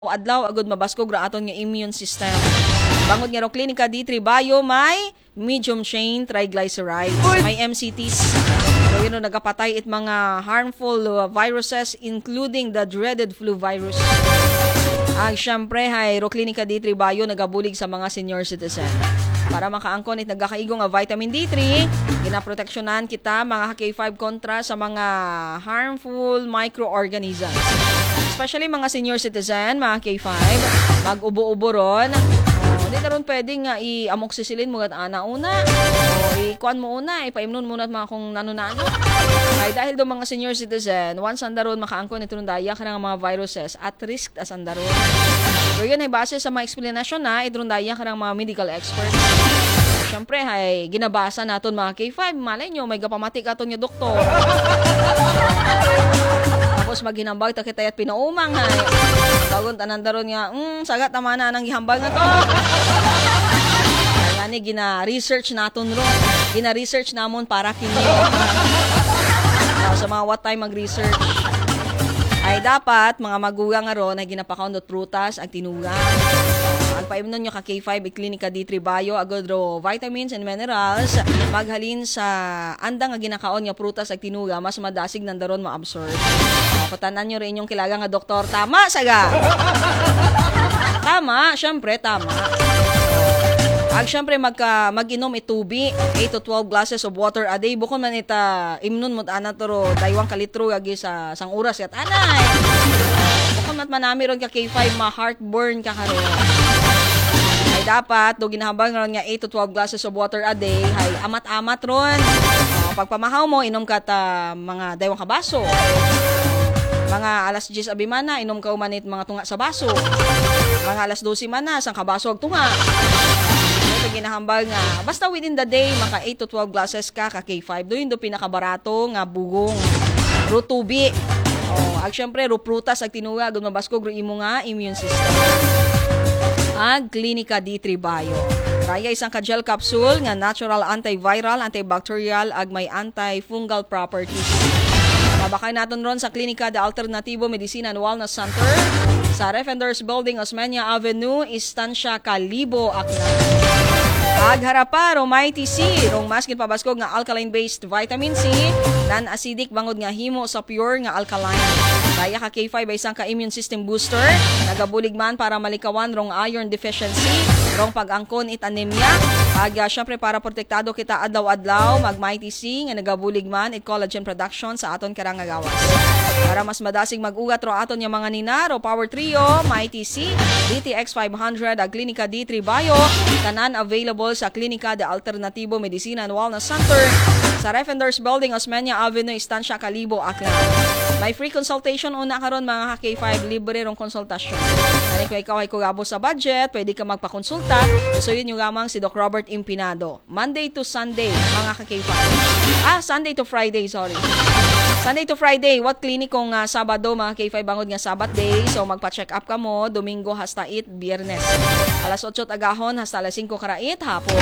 adlaw agud mabaskog ra aton nga immune system. Bangod nga ro klinika D3 Bio may medium chain triglycerides, may MCTs. So yun nagapatay it mga harmful viruses including the dreaded flu virus. Ang syempre hay ro klinika D3 Bio nagabulig sa mga senior citizen. Para makaangkon it nagakaigo nga vitamin D3, ginaproteksyonan kita mga K5 kontra sa mga harmful microorganisms. Especially mga senior citizen, mga K5, mag-ubo-ubo ron. Hindi na ron pwedeng i-amoxicillin mo at una. Ikuan mo una, ipaimnon muna at mga kung nano-nano. Ay dahil do mga senior citizen, once andaron makaangkon ito nung daya ka ng mga viruses at risk as andaron. So yun ay base sa mga explanation na itong daya ka ng mga medical experts. Siyempre, ay ginabasa naton mga K5. Malay nyo, may gapamatik aton yung doktor. Tapos maghinambag ta kita at pinaumang hay. Bagon tanan daron nga, sagat naman na nang gihambag na to. Kaya ni gina-research naton ro. Gina-research namon para kinyo. Sa mga what time mag-research. Ay dapat mga magugang nga ron ay ginapakaundot prutas ang tinugang. Ang paimnon nyo ka K5 Klinika D3 Bio agad ro vitamins and minerals maghalin sa andang nga ginakaon nga prutas ag tinuga mas madasig nandaron ma-absorb. Patanan nyo rin yung kilaga nga doktor. Tama saga. Tama, syempre tama. Ag syempre mag-inom itubi 8 to 12 glasses of water a day bukod man ita imnon mo ana toro daywang kalitro agi sa sang oras kat anay. Bukod man manami ron ka K5 ma heartburn ka karon. Ay dapat do ginahambal ron nga 8 to 12 glasses of water a day hay amat-amat ron. Pagpamahaw mo inom ka ta mga daywang ka baso. Mga alas 10 abi man na inom ka umanit mga tunga sa baso. Mga alas 12 man na sang kabaso ag tunga. Ginahambal nga basta within the day maka 8 to 12 glasses ka K5 doon do pinakabarato nga bugong ro tubi ag syempre ro prutas ag tinuga gud mabaskog ro imo nga immune system ag Klinika D3 Bio kaya isang ka gel capsule nga natural antiviral antibacterial ag may antifungal properties mabakay naton ron sa Klinika de Alternativo Medicina and Wellness Center sa Defenders Building Osmeña Avenue Estancia Calibo Aklan. Agharapa Romay TC, rong maskin pabaskog nga alkaline-based vitamin C, non-acidic bangod nga himo sa pure nga alkaline. Kaya ka K5 ay isang ka immune system booster, nagabulig man para malikawan rong iron deficiency, rong pag-angkon it anemia, syempre para protektado kita adlaw-adlaw, mag-Mighty C, nga nagabulig man it collagen production sa aton karang agawas. Para mas madasig mag-ugat ro aton yung mga ninaro, Power Trio, Mighty C, DTX 500, ag Klinika D3 Bio, tanan available sa Klinika de Alternativo Medicina and Wellness Center sa Defenders Building, Osmeña Avenue, Estancia Calibo, Aklan. May free consultation una karon mga K5, libre rong konsultasyon. Kaya kung ikaw ay kugabo sa budget, pwede ka magpakonsulta. So yun yung gamang si Doc Robert Impinado. Monday to Sunday, mga K5. Sunday to Friday, sorry. Sunday to Friday, what clinic kung Sabado, mga K5 bangod nga Sabat day. So magpa-check up ka mo, Domingo hasta 8, Biyernes. Alas 8 agahon hasta alas 5 karait, hapon.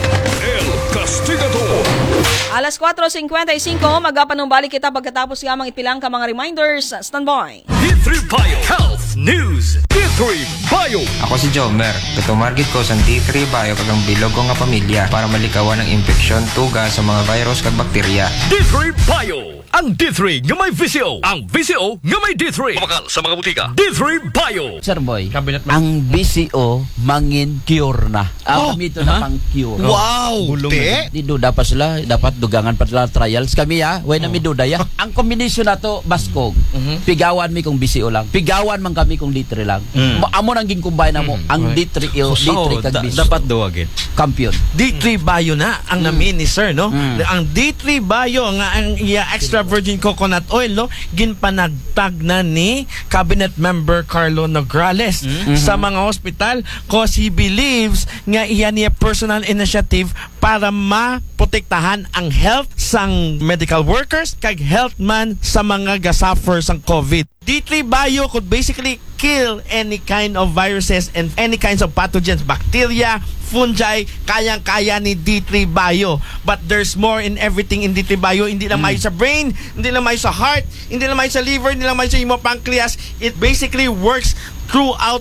El Castigador. Alas 4:55, magapanumbalik kita pagkatapos gamang ipilang ka mga reminders. Standby. D3 Bio Health News. D3 Bio. Ako si Jomer. Katumargit ko sa D3 Bio kagang bilog ko nga pamilya para malikawan ang infeksyon, tuga sa mga virus kag bakterya. D3 Bio. Ang D3 nga may VCO. Ang VCO nga may D3. Kumakal sa mga butika. D3 Bio. Sir Boy, ang BCO mangin cure na. Kami ito na pang cure. Wow! Di duda pa sila, dapat dugangan pa sila trials. Kami way na mi duda ya. Ang kombinasyon na to, baskog. Pigawan mi kung BCO lang. Pigawan man kami kung D3 lang. Amo nang ginkumbay na mo, ang D3 kag BCO. Dapat duwagin. Kampiyon. D3 Bio na ang namin ni Sir, no? Ang D3 Bio nga ang extra virgin coconut oil, no? Ginpanagtag na ni Cabinet Member Carlo Nograles sa mga hospital cause he believes nga iyan niya personal initiative para maprotektahan ang health sang medical workers kag health man sa mga gasuffer sang COVID. D3 Bio could basically kill any kind of viruses and any kinds of pathogens, bacteria, fungi, kayang-kaya ni D3 Bio. But there's more in everything in D3 Bio. Hindi lang may sa brain, hindi lang may sa heart, hindi lang may sa liver, hindi lang may sa imo pancreas. It basically works throughout